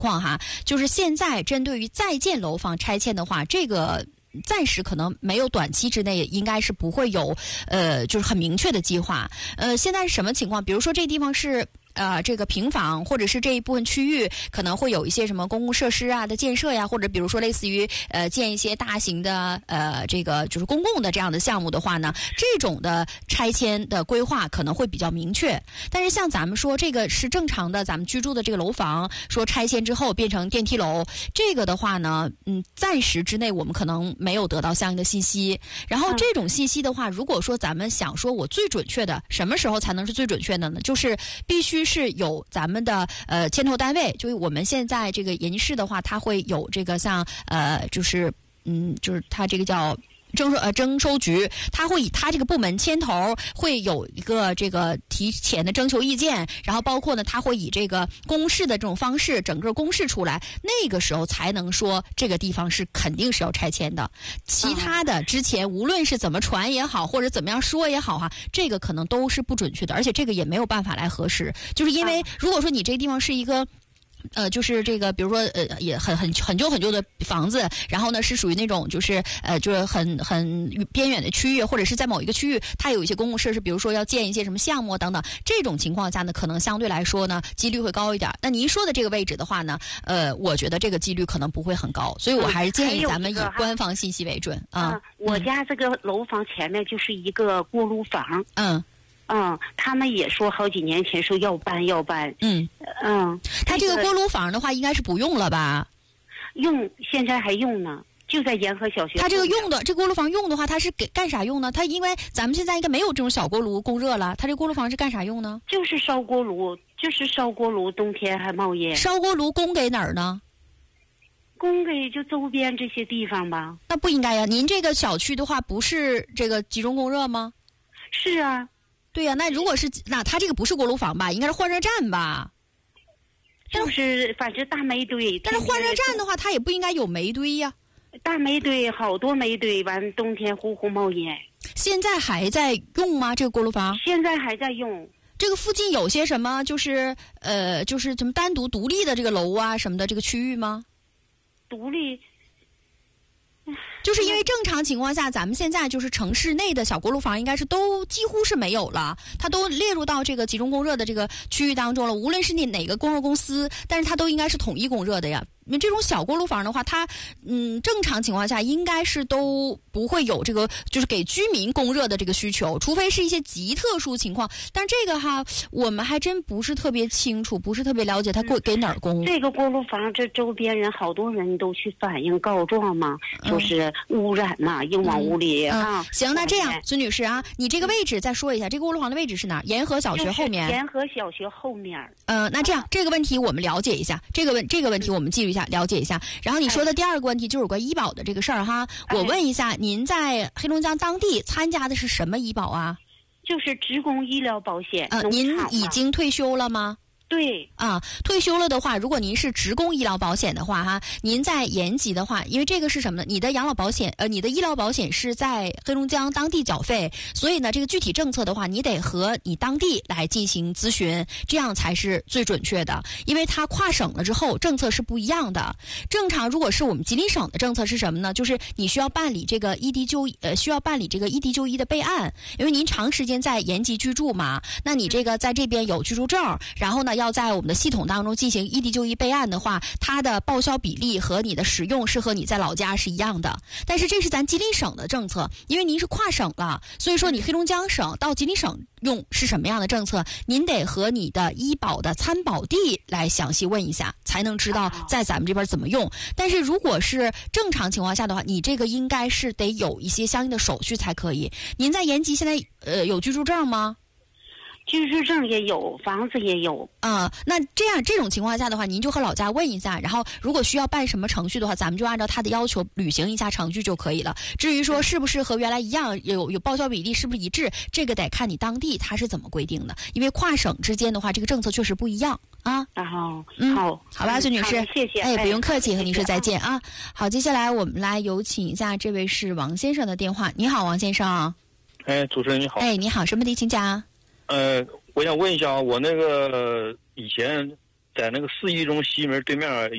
况哈，就是现在针对于在建楼房拆迁的话，这个暂时可能没有短期之内应该是不会有就是很明确的计划。现在是什么情况？比如说这地方是这个平房，或者是这一部分区域可能会有一些什么公共设施啊的建设呀，或者比如说类似于建一些大型的这个就是公共的这样的项目的话呢，这种的拆迁的规划可能会比较明确。但是像咱们说这个是正常的咱们居住的这个楼房，说拆迁之后变成电梯楼，这个的话呢，暂时之内我们可能没有得到相应的信息。然后这种信息的话，如果说咱们想说我最准确的什么时候才能是最准确的呢？就是必须是有咱们的牵头单位，就是我们现在这个研室的话，它会有这个像就是它这个叫征收局，它会以它这个部门牵头，会有一个这个提前的征求意见，然后包括呢，它会以这个公示的这种方式，整个公示出来，那个时候才能说这个地方是肯定是要拆迁的。其他的之前无论是怎么传也好，或者怎么样说也好哈，这个可能都是不准确的，而且这个也没有办法来核实，就是因为如果说你这个地方是一个就是这个，比如说也很旧的房子，然后呢是属于那种就是很边远的区域，或者是在某一个区域它有一些公共设施，比如说要建一些什么项目等等，这种情况下呢，可能相对来说呢几率会高一点。那您说的这个位置的话呢，我觉得这个几率可能不会很高，所以我还是建议咱们以官方信息为准啊。 我家这个楼房前面就是一个锅炉房。他们也说好几年前说要搬。他这个锅炉房的话应该是不用了吧？ 现在还用呢，就在沿河小学。他这个这锅炉房用的话，它是给干啥用呢？它因为咱们现在应该没有这种小锅炉供热了，它这锅炉房是干啥用呢？ 就是烧锅炉，冬天还冒烟。 烧锅炉供给哪儿呢？ 供给就周边这些地方吧。 那不应该呀，您这个小区的话不是这个集中供热吗？ 是啊。 对呀，那如果是它这个不是锅炉房吧，应该是换热站吧？ 就是反正大煤堆。 但是换热站的话，它也不应该有煤堆呀。 大煤堆，好多煤堆，完冬天呼呼冒烟。 现在还在用吗？这个锅炉房？ 现在还在用。 这个附近有些什么就是什么单独独立的这个楼啊什么的这个区域吗？ 独立。 就是因为正常情况下，咱们现在就是城市内的小锅炉房应该是都几乎是没有了，它都列入到这个集中供热的这个区域当中了。无论是你哪个供热公司，但是它都应该是统一供热的呀。这种小锅炉房的话，它正常情况下应该是都不会有这个就是给居民供热的这个需求，除非是一些极特殊情况。但这个哈，我们还真不是特别清楚，不是特别了解它给哪儿供。 这个锅炉房这周边人好多人都去反映告状嘛，就是污染嘛，硬往屋里行，那这样，孙女士啊，你这个位置再说一下，这个锅炉房的位置是哪儿？沿河小学后面。 沿河小学后面。 那这样这个问题我们了解一下，这个问题我们记录一下。了解一下，然后你说的第二个问题就是有关医保的这个事儿哈。我问一下，您在黑龙江当地参加的是什么医保啊？ 就是职工医疗保险。 您已经退休了吗？ 对退休了的话，如果您是职工医疗保险的话哈，您在延吉的话，因为这个是什么呢？你的养老保险你的医疗保险是在黑龙江当地缴费，所以呢这个具体政策的话，你得和你当地来进行咨询，这样才是最准确的，因为它跨省了之后政策是不一样的。正常如果是我们吉林省的政策是什么呢？就是你需要办理这个异地就医的备案，因为您长时间在延吉居住嘛，那你这个在这边有居住证，然后呢要在我们的系统当中进行异地就医备案的话，它的报销比例和你的使用是和你在老家是一样的。但是这是咱吉林省的政策，因为您是跨省了，所以说你黑龙江省到吉林省用是什么样的政策，您得和你的医保的参保地来详细问一下，才能知道在咱们这边怎么用。但是如果是正常情况下的话，你这个应该是得有一些相应的手续才可以。您在延吉现在有居住证吗？ 居住证也有，房子也有。 那这种情况下的话，您就和老家问一下，然后如果需要办什么程序的话，咱们就按照他的要求履行一下程序就可以了。至于说是不是和原来一样，有报销比例是不是一致，这个得看你当地他是怎么规定的，因为跨省之间的话，这个政策确实不一样啊。好吧，孙女士， 谢谢。 不用客气，和您说再见啊。好，接下来我们来有请一下这位是王先生的电话。你好，王先生。 主持人你好。 你好，什么问题请讲？ 我想问一下，我那个以前在那个四一中西门对面